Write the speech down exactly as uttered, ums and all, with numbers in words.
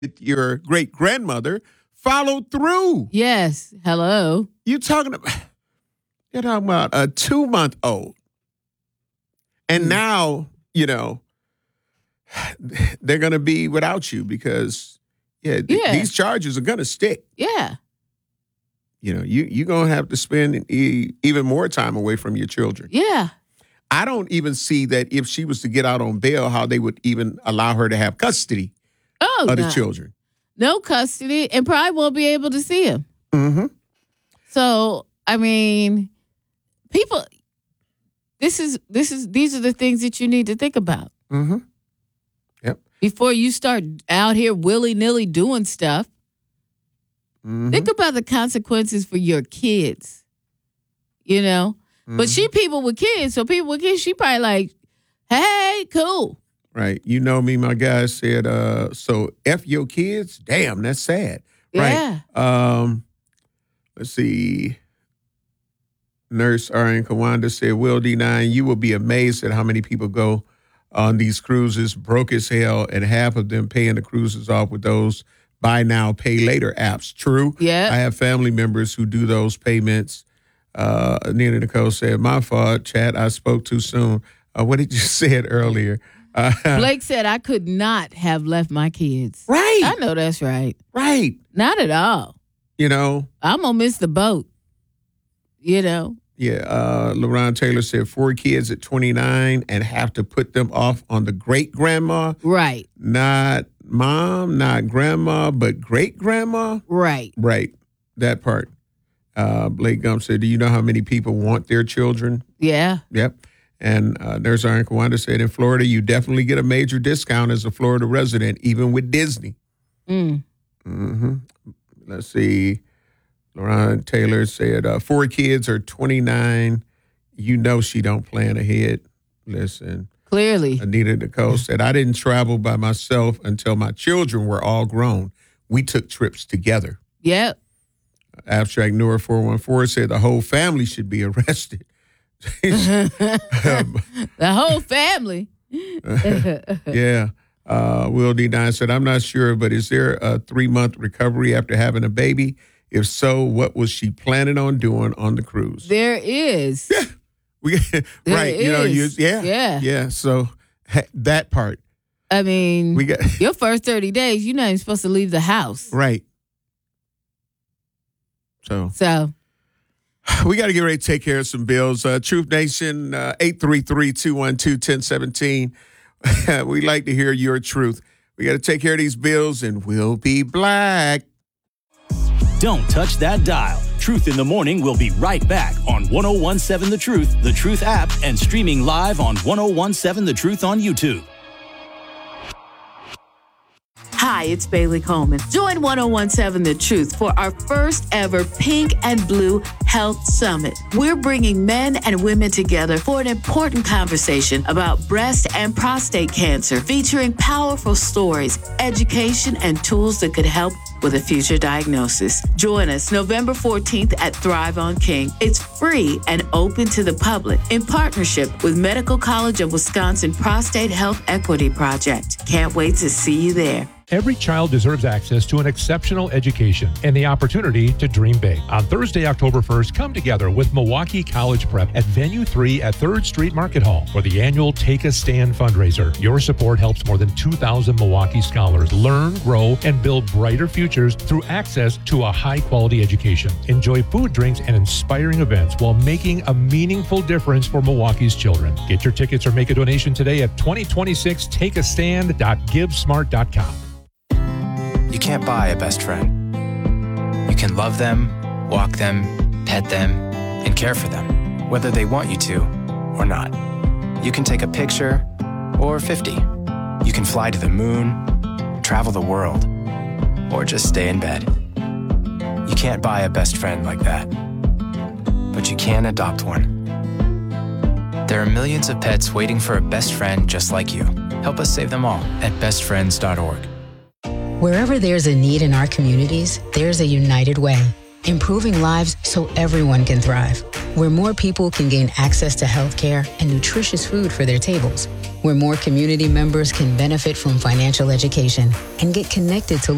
your great grandmother followed through. Yes. Hello. You talking about you're talking about a two month old, and mm. now you know they're going to be without you because yeah, th- yeah. these charges are going to stick. Yeah. You know, you you're going to have to spend e- even more time away from your children. Yeah. I don't even see that if she was to get out on bail, how they would even allow her to have custody oh, of no. the children. No custody, and probably won't be able to see him. Mm-hmm. So, I mean, people, this is this is these are the things that you need to think about. Mm-hmm. Yep. Before you start out here willy-nilly doing stuff, mm-hmm. think about the consequences for your kids. You know? Mm-hmm. But she people with kids, so people with kids, she probably like, hey, cool. Right. You know me, my guy said, uh, so F your kids? Damn, that's sad. Yeah. Right. Um, let's see. Nurse R N Kawanda said, Will D nine, you will be amazed at how many people go on these cruises, broke as hell, and half of them paying the cruises off with those buy now, pay later apps. True. Yeah. I have family members who do those payments. Uh, Nina Nicole said, my fault, chat, I spoke too soon. Uh, what did you say earlier? Uh, Blake said, I could not have left my kids. Right. I know that's right. Right. Not at all. You know. I'm going to miss the boat. You know. Yeah. Uh, LaRon Taylor said four kids at twenty-nine and have to put them off on the great grandma. Right. Not mom, not grandma, but great grandma. Right. Right. That part. Uh, Blake Gump said, do you know how many people want their children? Yeah. Yep. And uh, Nurse Aaron Kawanda said, in Florida, you definitely get a major discount as a Florida resident, even with Disney. Mm. Mm-hmm. Let's see. Lauren Taylor said, uh, four kids are twenty-nine. You know she don't plan ahead. Listen. Clearly. Anita Nicole said, I didn't travel by myself until my children were all grown. We took trips together. Yep. Abstract Noor four one four said the whole family should be arrested. um, the whole family. Yeah. Uh, Will D nine said, I'm not sure, but is there a three-month recovery after having a baby? If so, what was she planning on doing on the cruise? There is. Yeah. We, there right. Is. You know, you, yeah. Yeah. Yeah. So ha- that part. I mean, we got your first thirty days, you're not even supposed to leave the house. Right. So. So. We got to get ready to take care of some bills. Uh, Truth Nation, uh, eight three three, two one two, one zero one seven. We like to hear your truth. We got to take care of these bills and we'll be black. Don't touch that dial. Truth in the Morning will be right back on ten seventeen The Truth, The Truth app, and streaming live on ten seventeen The Truth on YouTube. Hi, it's Bailey Coleman. Join ten seventeen The Truth for our first ever Pink and Blue Health Summit. We're bringing men and women together for an important conversation about breast and prostate cancer, featuring powerful stories, education, and tools that could help with a future diagnosis. Join us November fourteenth at Thrive on King. It's free and open to the public in partnership with Medical College of Wisconsin Prostate Health Equity Project. Can't wait to see you there. Every child deserves access to an exceptional education and the opportunity to dream big. On Thursday, October first, come together with Milwaukee College Prep at Venue three at third Street Market Hall for the annual Take a Stand fundraiser. Your support helps more than two thousand Milwaukee scholars learn, grow, and build brighter futures through access to a high-quality education. Enjoy food, drinks, and inspiring events while making a meaningful difference for Milwaukee's children. Get your tickets or make a donation today at twenty twenty-six take a stand dot give smart dot com. You can't buy a best friend. You can love them, walk them, pet them, and care for them, whether they want you to or not. You can take a picture or fifty. You can fly to the moon, travel the world, or just stay in bed. You can't buy a best friend like that, but you can adopt one. There are millions of pets waiting for a best friend just like you. Help us save them all at best friends dot org. Wherever there's a need in our communities, there's a United Way, improving lives so everyone can thrive. Where more people can gain access to healthcare and nutritious food for their tables. Where more community members can benefit from financial education and get connected to